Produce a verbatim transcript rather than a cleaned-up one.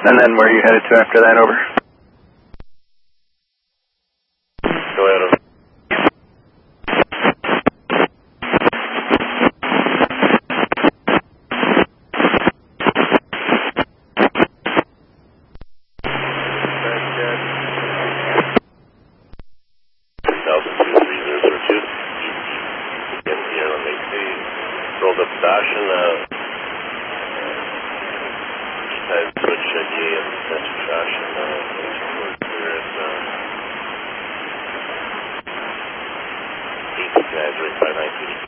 And then where are you headed to after that, over? Go ahead, over. Rolled up station, uh, type switch idea of potential fashion, uh, clear at, uh, eight, five nine two.